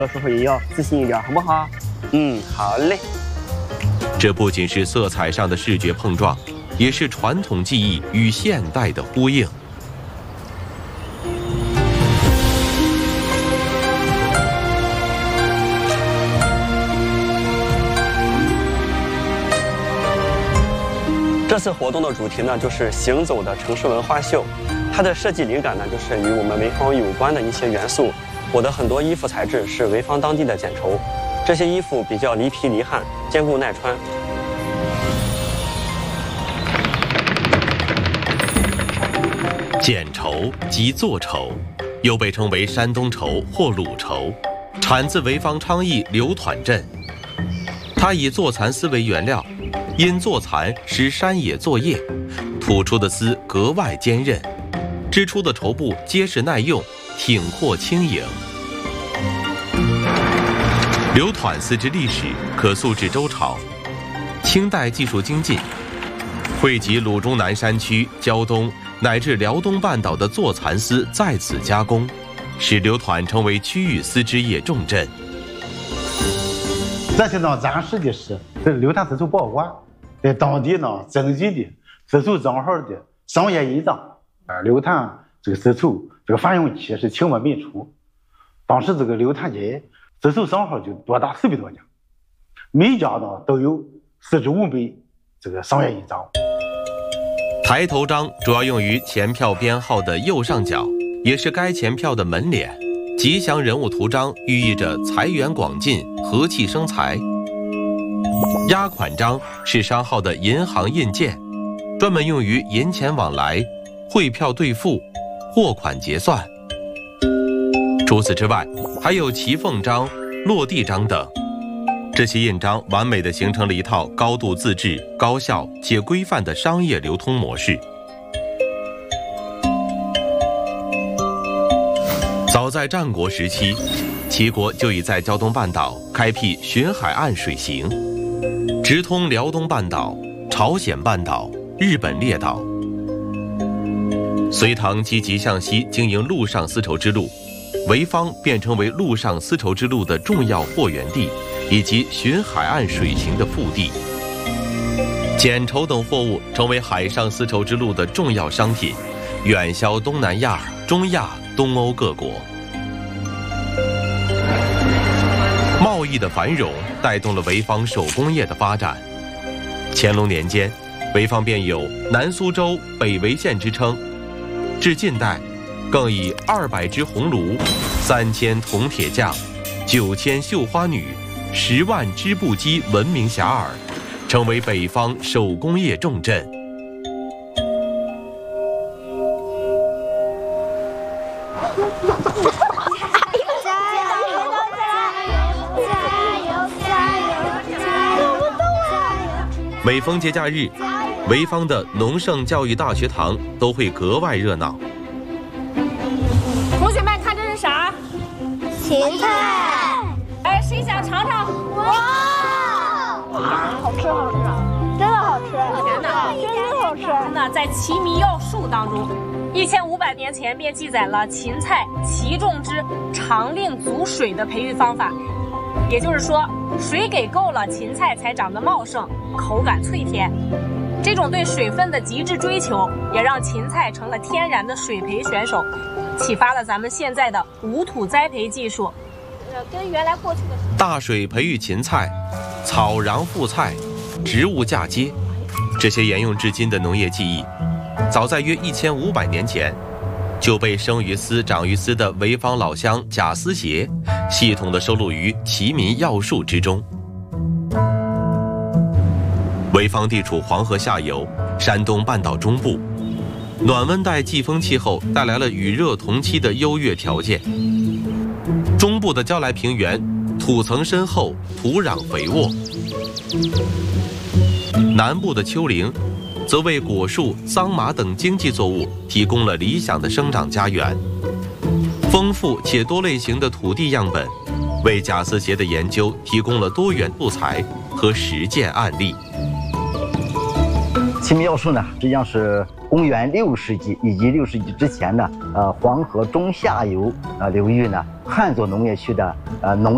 到时候也要自信一点，好不好？好嘞。 这不仅是色彩上的视觉碰撞，也是传统技艺与现代的呼应。 这次活动的主题呢，就是行走的城市文化秀。它的设计灵感呢，就是与我们潍坊有关的一些元素。我的很多衣服材质是潍坊当地的剪绸，这些衣服比较离皮离汗，坚固耐穿。 剪绸即做绸，又被称为山东绸或鲁绸，产自潍坊昌邑刘团镇。它以坐蚕丝为原料，因坐蚕使山野作业，吐出的丝格外坚韧，织出的绸布结实耐用，挺阔轻盈。刘团丝之历史可溯至周朝，清代技术精进，汇集鲁中南山区、胶东乃至辽东半岛的坐蚕丝在此加工，使刘团成为区域丝织业重镇。 这些呢展示的是这刘团丝绸宝褂，在当地呢征集的丝绸账号的商业印章。刘团这个丝绸这个繁荣期是清末民初，当时这个刘团家丝绸商号就多达400多家，每家呢都有45枚这个商业印章。 抬头章主要用于钱票编号的右上角，也是该钱票的门脸。吉祥人物图章寓意着财源广进、和气生财。押款章是商号的银行印鉴，专门用于银钱往来、汇票兑付、货款结算。除此之外，还有骑凤章、落地章等。这些印章完美地形成了一套高度自治、高效且规范的商业流通模式。早在战国时期，齐国就已在胶东半岛开辟巡海岸水行，直通辽东半岛、朝鲜半岛、日本列岛。隋唐积极向西经营陆上丝绸之路，潍坊便成为陆上丝绸之路的重要货源地，以及巡海岸水行的腹地。剪绸等货物成为海上丝绸之路的重要商品，远销东南亚、中亚、东欧各国。贸易的繁荣带动了潍坊手工业的发展。乾隆年间，潍坊便有南苏州、北潍县之称。至近代，更以200只红炉、3000铜铁匠、9000绣花女、10万织布机闻名遐迩，成为北方手工业重镇。每逢节假日，潍坊的农圣教育大学堂都会格外热闹。 同学们看这是啥？ 芹菜。 哎，谁想尝尝？ 哇，好吃好吃，真的好吃， 真的好吃。 真的，在《齐民要术》当中，1500年前便记载了芹菜齐种之长令足水的培育方法。也就是说，水给够了，芹菜才长得茂盛，口感脆甜。这种对水分的极致追求，也让芹菜成了天然的水培选手，启发了咱们现在的无土栽培技术。跟原来过去的大水培育芹菜、草瓤复菜、植物嫁接，这些沿用至今的农业技艺，早在约1500年前，就被生于斯长于斯的潍坊老乡贾思勰系统地收录于《齐民要术》之中。潍坊地处黄河下游，山东半岛中部，暖温带季风气候带来了与热同期的优越条件。中部的焦来平原土层深厚，土壤肥沃；南部的丘陵则为果树、桑麻等经济作物提供了理想的生长家园。丰富且多类型的土地样本，为贾思勰的研究提供了多元素材和实践案例。 齐民要术呢，实际上是公元6世纪以及6世纪之前呢，黄河中下游流域呢，汉族农业区的农